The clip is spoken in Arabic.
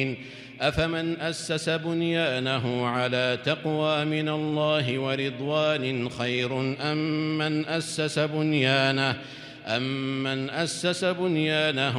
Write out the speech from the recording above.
أفمن أسس بنيانه على تقوى من الله ورضوان خير أم من أسس بنيانه